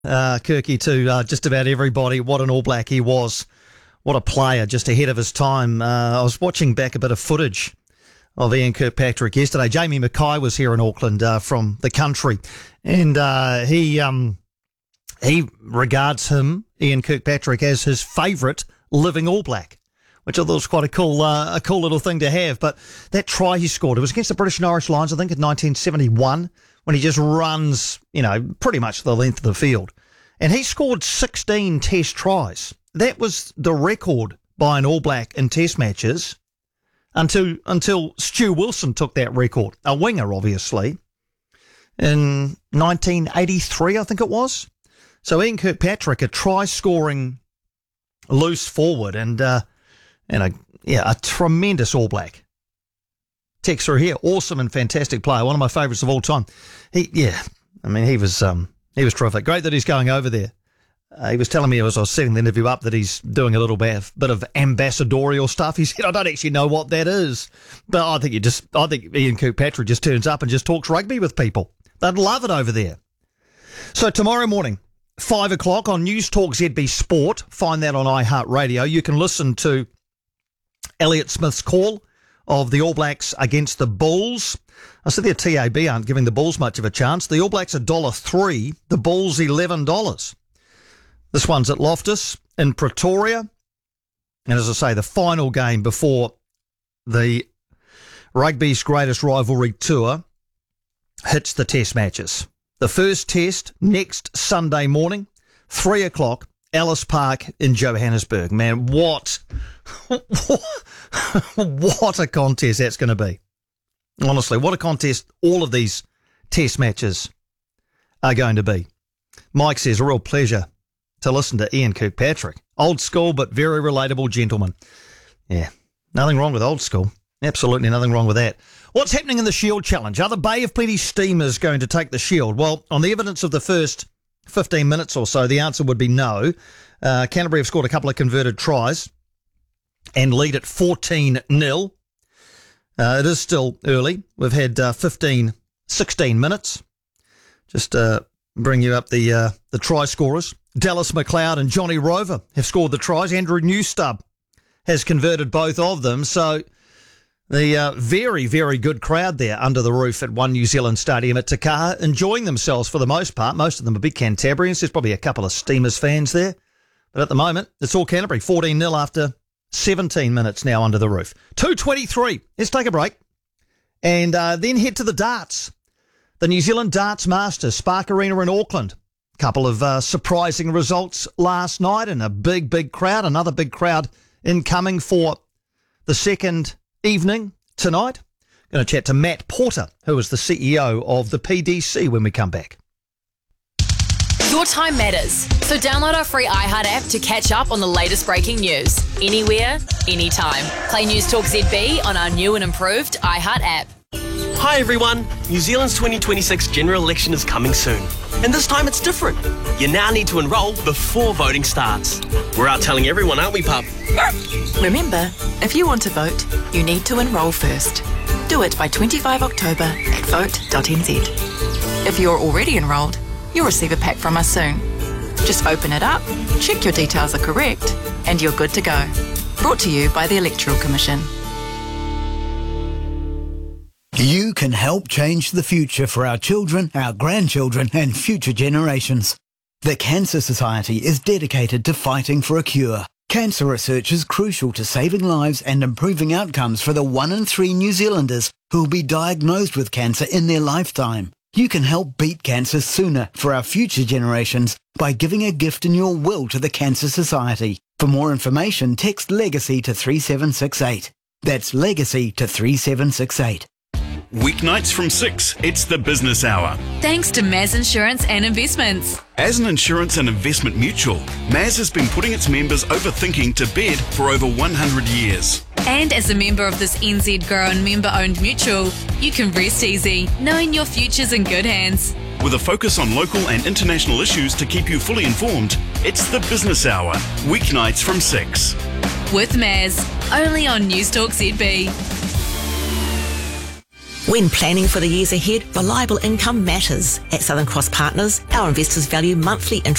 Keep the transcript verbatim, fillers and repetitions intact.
uh, Kirky, to uh, just about everybody. What an All Black he was. What a player, just ahead of his time. Uh, I was watching back a bit of footage of Ian Kirkpatrick yesterday. Jamie Mackay was here in Auckland uh, from the country, and uh, he um, he regards him, Ian Kirkpatrick, as his favourite living All Black, which I thought was quite a cool uh, a cool little thing to have. But that try he scored, it was against the British and Irish Lions, I think, in nineteen seventy-one, when he just runs, you know, pretty much the length of the field. And he scored sixteen test tries. That was the record by an All Black in test matches until until Stu Wilson took that record, a winger, obviously, in nineteen eighty-three, I think it was. So Ian Kirkpatrick, a try-scoring loose forward and uh, and a yeah a tremendous All Black. Texter here, awesome and fantastic player, one of my favourites of all time. He yeah, I mean he was um he was terrific. Great that he's going over there. Uh, he was telling me as I was setting the interview up that he's doing a little bit of, bit of ambassadorial stuff. He said, I don't actually know what that is. But I think you just, I think Ian Kirkpatrick just turns up and just talks rugby with people. They'd love it over there. So tomorrow morning, five o'clock on News Talk Z B Sport, find that on iHeartRadio. You can listen to Elliott Smith's call of the All Blacks against the Bulls. I said the T A B aren't giving the Bulls much of a chance. The All Blacks are one dollar three, the Bulls eleven dollars. This one's at Loftus in Pretoria. And as I say, the final game before the rugby's greatest rivalry tour hits the test matches. The first test next Sunday morning, three o'clock, Ellis Park in Johannesburg. Man, what, what a contest that's going to be. Honestly, what a contest all of these test matches are going to be. Mike says, a real pleasure to listen to Ian Kirkpatrick. Old school, but very relatable gentleman. Yeah, nothing wrong with old school. Absolutely nothing wrong with that. What's happening in the Shield Challenge? Are the Bay of Plenty Steamers going to take the Shield? Well, on the evidence of the first fifteen minutes or so, the answer would be no. Uh, Canterbury have scored a couple of converted tries and lead at fourteen nil. Uh, it is still early. We've had uh, fifteen, sixteen minutes. Just uh, bring you up the uh, the try scorers. Dallas McLeod and Johnny Rover have scored the tries. Andrew Newstub has converted both of them. So the uh, very, very good crowd there under the roof at One New Zealand Stadium at Takaha, enjoying themselves for the most part. Most of them are big Cantabrians. There's probably a couple of Steamers fans there. But at the moment, it's all Canterbury. fourteen nil after seventeen minutes now under the roof. two twenty-three. Let's take a break. And uh, then head to the darts. The New Zealand Darts Masters, Spark Arena in Auckland. Couple of uh, surprising results last night and a big, big crowd. Another big crowd incoming for the second evening tonight. Going to chat to Matt Porter, who is the C E O of the P D C, when we come back. Your time matters, so download our free iHeart app to catch up on the latest breaking news. Anywhere, anytime. Play News Talk Z B on our new and improved iHeart app. Hi everyone, New Zealand's twenty twenty-six general election is coming soon. And this time it's different. You now need to enrol before voting starts. We're out telling everyone, aren't we, pup? Remember, if you want to vote, you need to enrol first. Do it by the twenty-fifth of October at vote dot n z. If you're already enrolled, you'll receive a pack from us soon. Just open it up, check your details are correct, and you're good to go. Brought to you by the Electoral Commission. You can help change the future for our children, our grandchildren and future generations. The Cancer Society is dedicated to fighting for a cure. Cancer research is crucial to saving lives and improving outcomes for the one in three New Zealanders who will be diagnosed with cancer in their lifetime. You can help beat cancer sooner for our future generations by giving a gift in your will to the Cancer Society. For more information, text LEGACY to three seven six eight. That's LEGACY to three seven six eight. Weeknights from six, it's the Business Hour. Thanks to Maz Insurance and Investments. As an insurance and investment mutual, Maz has been putting its members overthinking to bed for over one hundred years. And as a member of this N Z grown member-owned mutual, you can rest easy, knowing your future's in good hands. With a focus on local and international issues to keep you fully informed, it's the Business Hour, weeknights from six. With Maz, only on News Talk Z B. When planning for the years ahead, reliable income matters. At Southern Cross Partners, our investors value monthly interest